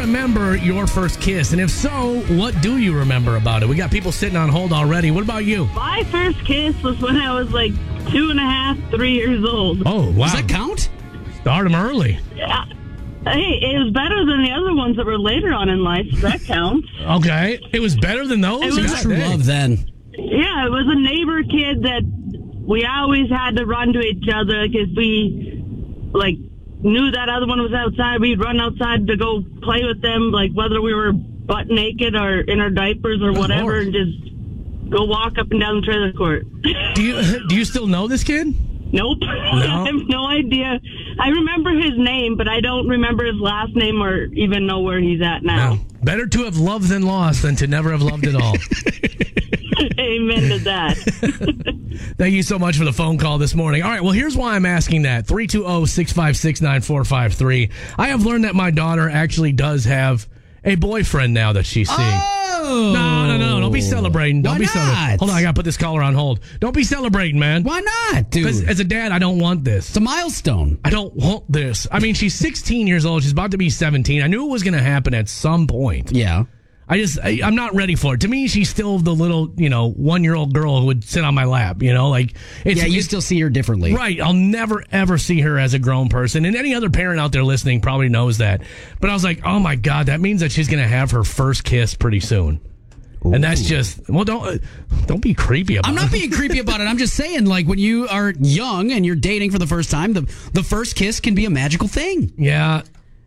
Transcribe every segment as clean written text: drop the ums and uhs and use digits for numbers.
remember your first kiss? And if so, what do you remember about it? We got people sitting on hold already. What about you? My first kiss was when I was like 2.5, 3 years old. Oh, wow. Does that count? Start them early. Yeah. Hey, it was better than the other ones that were later on in life. So that counts. Okay. It was better than those? It was True love then. Yeah, it was a neighbor kid that we always had to run to each other because we, like, knew that other one was outside. We'd run outside to go play with them, like whether we were butt naked or in our diapers or whatever, and just go walk up and down the trailer court. Do you still know this kid? Nope. No? I have no idea. I remember his name, but I don't remember his last name or even know where he's at now. No. Better to have loved than lost than to never have loved at all. Amen to that. Thank you so much for the phone call this morning. All right, well, here's why I'm asking that. 320-656-9453. I have learned that my daughter actually does have a boyfriend now that she's seeing. Oh! No. Don't be celebrating. Don't Why be not? celebrating. Hold on, I got to put this caller on hold. Don't be celebrating, man. Why not, dude? Because as a dad, I don't want this. It's a milestone. I don't want this. I mean, she's 16 years old. She's about to be 17. I knew it was going to happen at some point. Yeah. I'm not ready for it. To me, she's still the little, 1-year-old girl who would sit on my lap, like. You still see her differently. Right. I'll never, ever see her as a grown person. And any other parent out there listening probably knows that. But I was like, oh my God, that means that she's going to have her first kiss pretty soon. Ooh. And that's just, well, don't be creepy about it. I'm not being creepy about it. I'm just saying, like, when you are young and you're dating for the first time, the first kiss can be a magical thing. Yeah.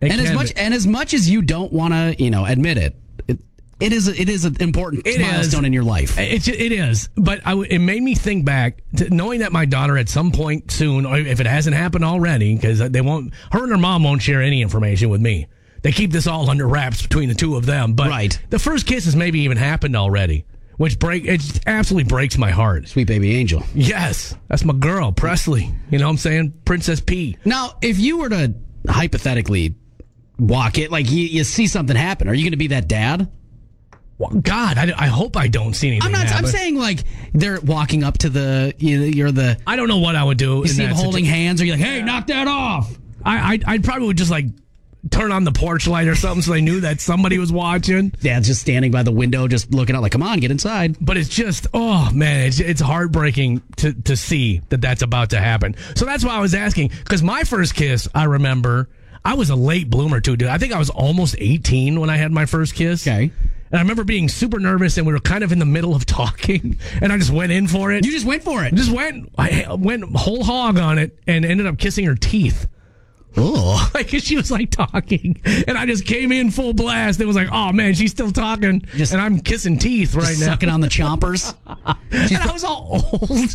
As much as you don't want to, admit it, it is an important milestone in your life. It is, but it made me think back to knowing that my daughter at some point soon, or if it hasn't happened already, because her and her mom won't share any information with me. They keep this all under wraps between the two of them. But the first kiss has maybe even happened already, it absolutely breaks my heart. Sweet baby angel. Yes, that's my girl, Presley. You know what I'm saying? Princess P. Now, if you were to hypothetically walk it, like you see something happen, are you going to be that dad? Well, God, I hope I don't see anything. I'm saying like they're walking up to you're the. I don't know what I would do. You see them holding hands, or you're like, hey, knock that off. I'd probably would just like turn on the porch light or something so they knew that somebody was watching. Dad's just standing by the window, just looking out like, come on, get inside. But it's just, oh man, it's heartbreaking to see that that's about to happen. So that's why I was asking, because my first kiss, I remember, I was a late bloomer too, dude. I think I was almost 18 when I had my first kiss. Okay. And I remember being super nervous, and we were kind of in the middle of talking, and I just went in for it. You just went for it? I went whole hog on it and ended up kissing her teeth. Oh. Like, she was like talking, and I just came in full blast. It was like, oh man, she's still talking, and I'm kissing teeth right now. Sucking on the chompers. And I was all old.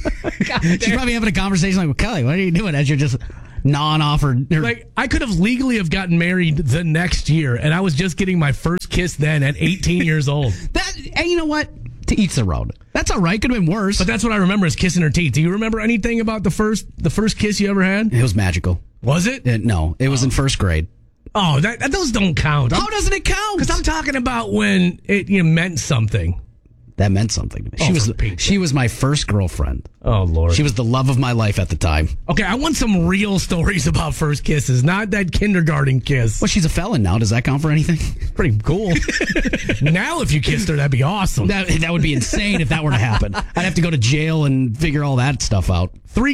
She's probably having a conversation like, well, Kelly, what are you doing as you're just gnawing off her? Like, I could have legally have gotten married the next year, and I was just getting my first kiss then at 18 years old. And you know what? To each their own. That's all right. Could have been worse. But that's what I remember is kissing her teeth. Do you remember anything about the first kiss you ever had? It was magical. Was it? No, it was in first grade. Oh, those don't count. How doesn't it count? Because I'm talking about when it meant something. That meant something to me. She was my first girlfriend. Oh, Lord. She was the love of my life at the time. Okay, I want some real stories about first kisses, not that kindergarten kiss. Well, she's a felon now. Does that count for anything? Pretty cool. Now, if you kissed her, that'd be awesome. That would be insane if that were to happen. I'd have to go to jail and figure all that stuff out.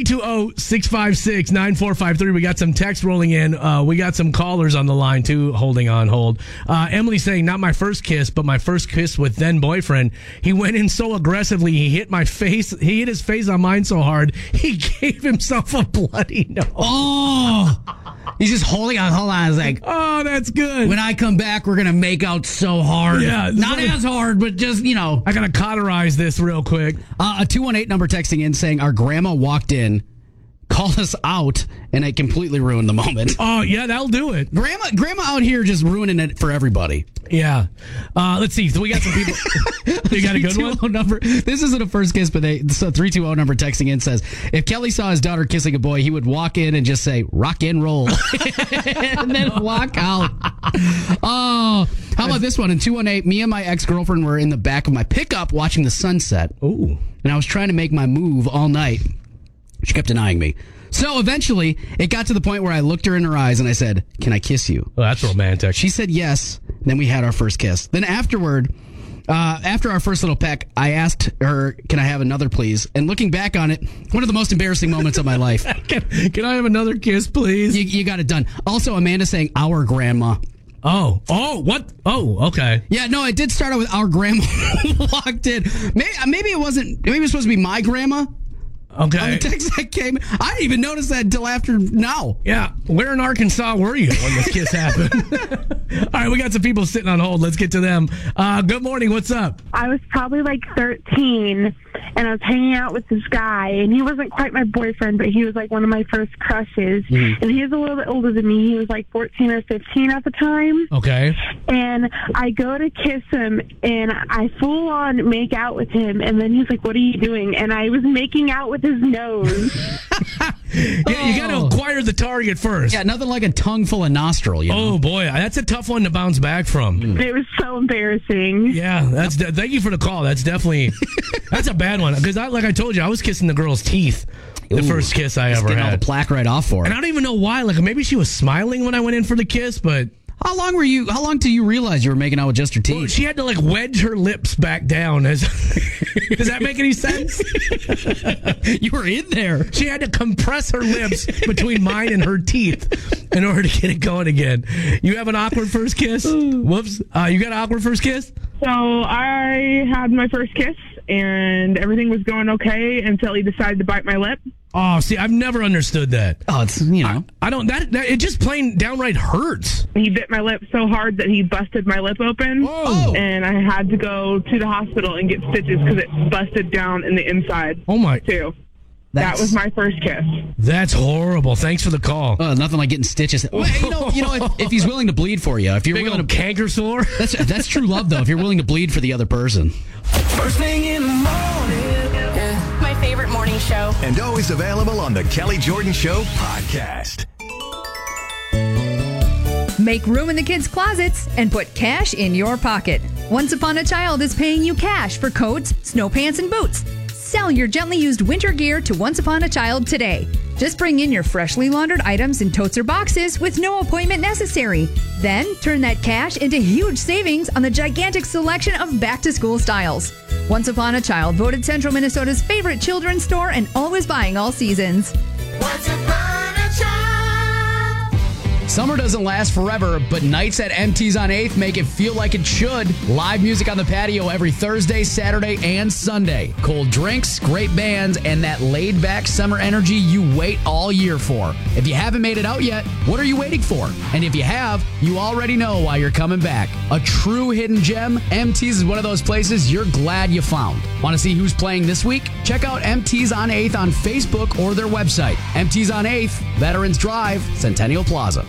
320-656-9453. We got some text rolling in. We got some callers on the line, too, holding on hold. Emily saying, not my first kiss, but my first kiss with then boyfriend. He went in so aggressively, he hit my face. He hit his face on mine so hard, he gave himself a bloody nose. Oh! He's just holding on. Hold on. It's like, oh, that's good. When I come back, we're going to make out so hard. Yeah. Not as hard, but just, I got to cauterize this real quick. A 218 number texting in saying our grandma walked in, called us out, and it completely ruined the moment. Oh, yeah, that'll do it. Grandma out here just ruining it for everybody. Yeah. Let's see. So we got some people. You got a good one? Number. This isn't a first kiss, but 320 number texting in says, if Kelly saw his daughter kissing a boy, he would walk in and just say, rock and roll. And then walk out. Oh, how about this one? In 218, me and my ex-girlfriend were in the back of my pickup watching the sunset. Ooh. And I was trying to make my move all night. She kept denying me. So eventually, it got to the point where I looked her in her eyes and I said, "Can I kiss you?" Well, that's romantic. She said yes. Then we had our first kiss. Then afterward, after our first little peck, I asked her, "Can I have another, please?" And looking back on it, one of the most embarrassing moments of my life. Can I have another kiss, please? You got it done. Also, Amanda saying "our grandma." Oh, what? Oh, okay. Yeah, no, it did start out with our grandma walked in. Maybe it wasn't. Maybe it was supposed to be my grandma. Okay. On the text that came, I didn't even notice that until after now. Yeah. Where in Arkansas were you when this kiss happened? All right, we got some people sitting on hold. Let's get to them. Good morning. What's up? I was probably like 13, and I was hanging out with this guy, and he wasn't quite my boyfriend, but he was like one of my first crushes. And he was a little bit older than me. He was like 14 or 15 at the time. Okay. And I go to kiss him, and I full on make out with him, and then he's like, "What are you doing?" And I was making out with his nose. Yeah, you got to acquire the target first. Yeah, nothing like a tongue full of nostril. You know? Oh boy, that's a tough one to bounce back from. It was so embarrassing. Yeah, thank you for the call. That's definitely that's a bad one because like I told you, I was kissing the girl's teeth. The first kiss I ever getting all the had. plaque right off for her. And I don't even know why. Like maybe she was smiling when I went in for the kiss, but How long till you realize you were making out with just her teeth? well, she had to like wedge her lips back down. Does that make any sense? You were in there. She had to compress her lips between mine and her teeth in order to get it going again. You have an awkward first kiss? Whoops. You got an awkward first kiss? So I had my first kiss, and everything was going okay until he decided to bite my lip. Oh, see, I've never understood that. Oh, it's, you know. I don't, that it just plain downright hurts. He bit my lip so hard that he busted my lip open. Oh. And I had to go to the hospital and get stitches because it busted down in the inside. Oh, my. Too. That was my first kiss. That's horrible. Thanks for the call. Nothing like getting stitches. Well, if he's willing to bleed for you, if you're Big willing old to canker sore. that's true love, though. If you're willing to bleed for the other person. First thing in the morning. My favorite morning show. And always available on the Kelly Jordan Show podcast. Make room in the kids' closets and put cash in your pocket. Once Upon a Child is paying you cash for coats, snow pants, and boots. Sell your gently used winter gear to Once Upon a Child today. Just bring in your freshly laundered items in totes or boxes with no appointment necessary. Then turn that cash into huge savings on the gigantic selection of back-to-school styles. Once Upon a Child, voted Central Minnesota's favorite children's store and always buying all seasons. Once upon a child. Summer doesn't last forever, but nights at MT's on 8th make it feel like it should. Live music on the patio every Thursday, Saturday, and Sunday. Cold drinks, great bands, and that laid-back summer energy you wait all year for. If you haven't made it out yet, what are you waiting for? And if you have, you already know why you're coming back. A true hidden gem, MT's is one of those places you're glad you found. Want to see who's playing this week? Check out MT's on 8th on Facebook or their website. MT's on 8th, Veterans Drive, Centennial Plaza.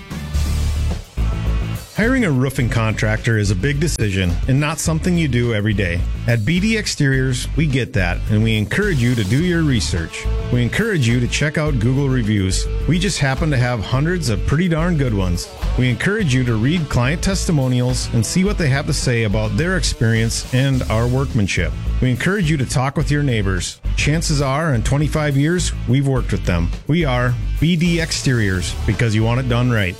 Hiring a roofing contractor is a big decision and not something you do every day. At BD Exteriors, we get that, and we encourage you to do your research. We encourage you to check out Google reviews. We just happen to have hundreds of pretty darn good ones. We encourage you to read client testimonials and see what they have to say about their experience and our workmanship. We encourage you to talk with your neighbors. Chances are, in 25 years, we've worked with them. We are BD Exteriors, because you want it done right.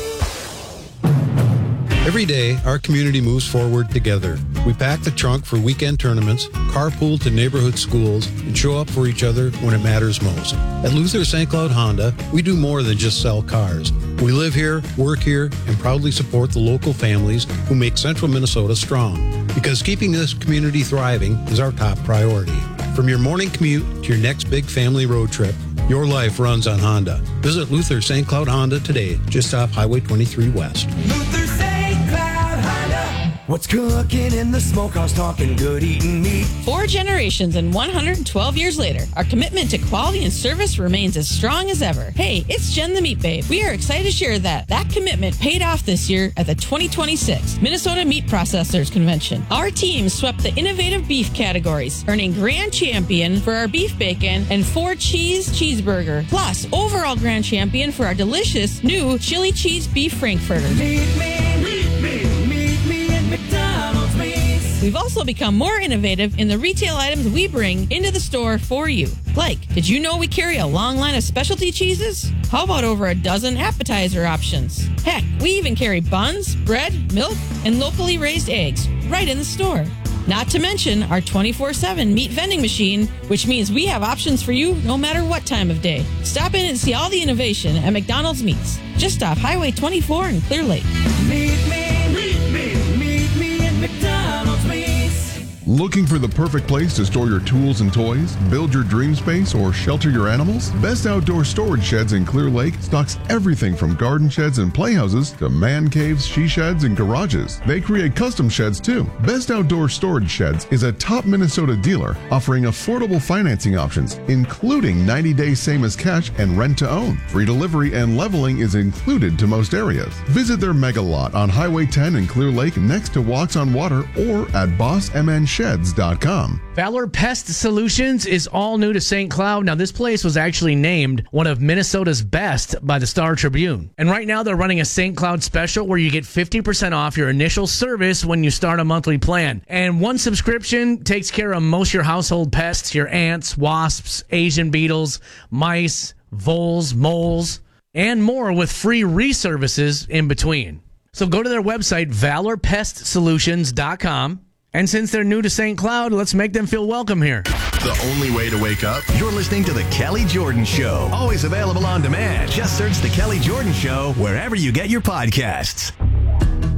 Every day, our community moves forward together. We pack the trunk for weekend tournaments, carpool to neighborhood schools, and show up for each other when it matters most. At Luther St. Cloud Honda, we do more than just sell cars. We live here, work here, and proudly support the local families who make Central Minnesota strong. Because keeping this community thriving is our top priority. From your morning commute to your next big family road trip, your life runs on Honda. Visit Luther St. Cloud Honda today, just off Highway 23 West. Luther St. Cloud Honda. What's cooking in the smokehouse, talking good eating meat? 4 generations and 112 years later, our commitment to quality and service remains as strong as ever. Hey, it's Jen the Meat Babe. We are excited to share that commitment paid off this year at the 2026 Minnesota Meat Processors Convention. Our team swept the innovative beef categories, earning grand champion for our beef bacon and 4 cheese cheeseburger, plus overall grand champion for our delicious new chili cheese beef frankfurter. Meet me in McDonald's Meats. We've also become more innovative in the retail items we bring into the store for you. Like, did you know we carry a long line of specialty cheeses? How about over a dozen appetizer options? Heck, we even carry buns, bread, milk, and locally raised eggs right in the store. Not to mention our 24/7 meat vending machine, which means we have options for you no matter what time of day. Stop in and see all the innovation at McDonald's Meats, just off Highway 24 in Clear Lake. Meet me at McDonald's Meats. Looking for the perfect place to store your tools and toys, build your dream space, or shelter your animals? Best Outdoor Storage Sheds in Clear Lake stocks everything from garden sheds and playhouses to man caves, she sheds, and garages. They create custom sheds too. Best Outdoor Storage Sheds is a top Minnesota dealer offering affordable financing options, including 90-day same as cash and rent to own. Free delivery and leveling is included to most areas. Visit their mega lot on Highway 10 in Clear Lake next to Walks on Water or at bossmnsheds.com. Valor Pest Solutions is all new to St. Cloud. Now, this place was actually named one of Minnesota's best by the Star Tribune. And right now, they're running a St. Cloud special where you get 50% off your initial service when you start a monthly plan. And one subscription takes care of most of your household pests, your ants, wasps, Asian beetles, mice, voles, moles, and more with free reservices in between. So go to their website, valorpestsolutions.com. And since they're new to St. Cloud, let's make them feel welcome here. The only way to wake up? You're listening to The Kelly Jordan Show. Always available on demand. Just search The Kelly Jordan Show wherever you get your podcasts.